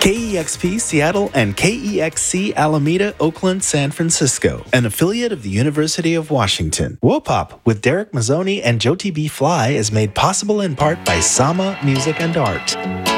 KEXP Seattle and KEXC Alameda, Oakland, San Francisco, an affiliate of the University of Washington. WOPOP with Derek Mazzoni and Jyoti B. Fly is made possible in part by Sama Music and Art.